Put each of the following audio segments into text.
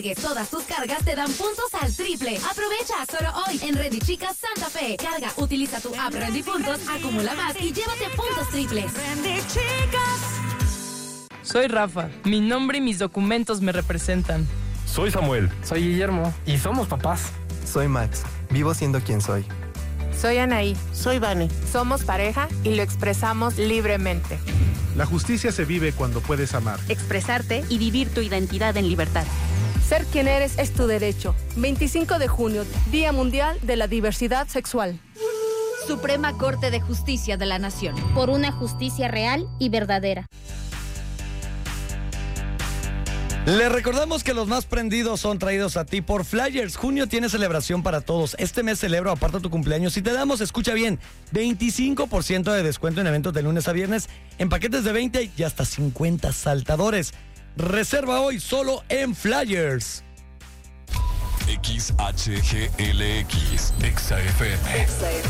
Que todas tus cargas te dan puntos al triple. Aprovecha solo hoy en Ready Chicas Santa Fe. Carga, utiliza tu app Ready Puntos, acumula más y llévate puntos triples. Ready Chicas. Soy Rafa. Mi nombre y mis documentos me representan. Soy Samuel. Soy Guillermo. Y somos papás. Soy Max. Vivo siendo quien soy. Soy Anaí. Soy Vane. Somos pareja y lo expresamos libremente. La justicia se vive cuando puedes amar. Expresarte y vivir tu identidad en libertad. Ser quien eres es tu derecho. 25 de junio, Día Mundial de la Diversidad Sexual. Suprema Corte de Justicia de la Nación. Por una justicia real y verdadera. Les recordamos que los más prendidos son traídos a ti por Flyers. Junio tiene celebración para todos. Este mes celebra, aparta tu cumpleaños y te damos, escucha bien, 25% de descuento en eventos de lunes a viernes, en paquetes de 20 y hasta 50 saltadores. Reserva hoy solo en Flyers. XHGLX, XFM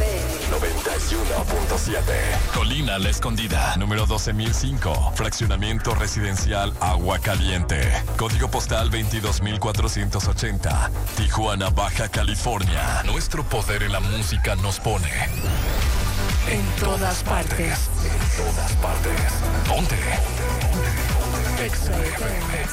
91.7. Colina La Escondida, número 12.005. Fraccionamiento residencial Agua Caliente. Código postal 22.480. Tijuana, Baja California. Nuestro poder en la música nos pone en todas partes. En todas partes. Ponte. XFM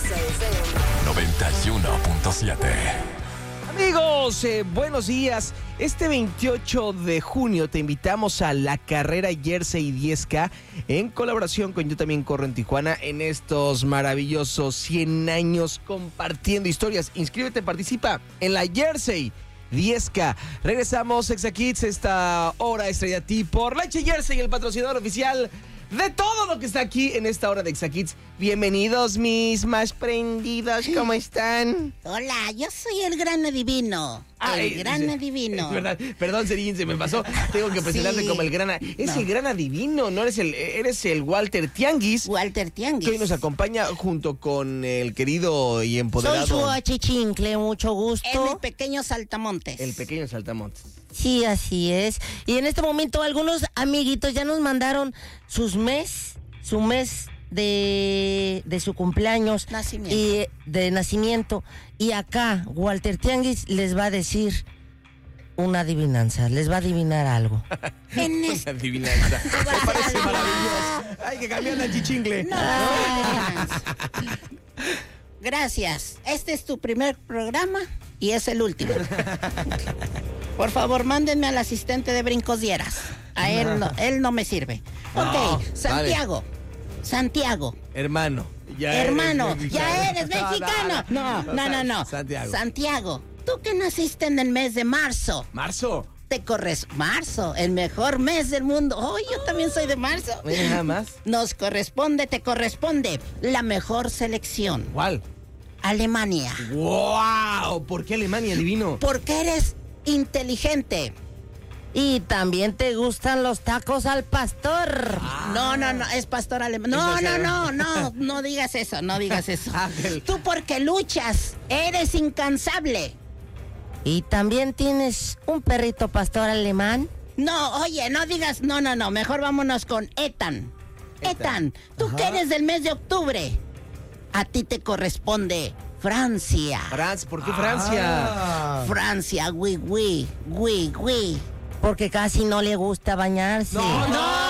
91.7. Amigos, buenos días. Este 28 de junio te invitamos a la carrera Jersey 10K en colaboración con Yo También Corro en Tijuana en estos maravillosos 100 años compartiendo historias. Inscríbete, participa en la Jersey 10K. Regresamos, Exa-Kids, esta hora es traída a ti por Leche Jersey, el patrocinador oficial de todo lo que está aquí en esta hora de Exa-Kids. Bienvenidos, mis más prendidos, ¿cómo están? Hola, yo soy el gran adivino. Adivino. Es verdad, perdón, Cerín, se me pasó. Tengo que presentarte como el gran... Es el gran adivino, no eres el Walter Tianguis. Walter Tianguis. Que hoy nos acompaña junto con el querido y empoderado... Soy su achichincle, mucho gusto. Es el pequeño saltamontes. El pequeño saltamontes. Sí, así es. Y en este momento algunos amiguitos ya nos mandaron su mes de su cumpleaños y de nacimiento. Y acá Walter Tianguis les va a decir una adivinanza, les va a adivinar algo. Una adivinanza. Me parece maravilloso. Hay que cambiar la chichingle. No. Gracias. Este es tu primer programa y es el último. Por favor, mándenme al asistente de Brincos Dieras. A él no me sirve. Ok, Santiago. Vale. Santiago. Hermano. Ya eres mexicano. No. Santiago. Tú que naciste en el mes de marzo. ¿Marzo? Marzo, el mejor mes del mundo. Oh, yo también soy de marzo. Nada más. Te corresponde la mejor selección. ¿Cuál? Alemania. ¡Wow! ¿Por qué Alemania, divino? Porque eres inteligente. Y también te gustan los tacos al pastor. No, es pastor alemán. No digas eso, Tú porque luchas, eres incansable. ¿Y también tienes un perrito pastor alemán? No, oye, no digas, no, mejor vámonos con Ethan. Ethan, tú que eres del mes de octubre, a ti te corresponde Francia. ¿Por qué Francia? Francia, oui. Porque casi no le gusta bañarse. Oye,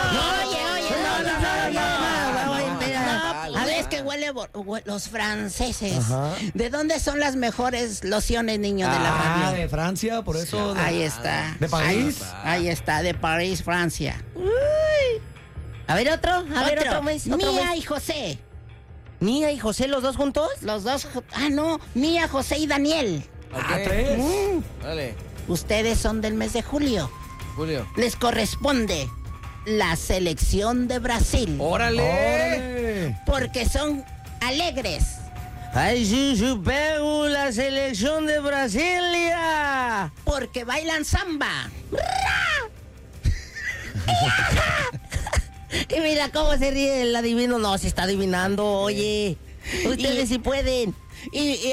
a ver, es que huele los franceses. Ajá. ¿De dónde son las mejores lociones, niño, de la radio? De Francia, por eso. Ahí está. ¿De París? Ahí está, de París, Francia. Uy. A ver, otro mes. Mía y José. ¿Mía y José, los dos juntos? Los dos. No. Mía, José y Daniel. ¿Tres? Vale. Ustedes son del mes de julio. Les corresponde la selección de Brasil. ¡Órale! Porque son alegres. ¡Ay, sí, supero la selección de Brasilia! Porque bailan samba. Y mira cómo se ríe el adivino. No, se está adivinando, oye. Ustedes sí pueden. Y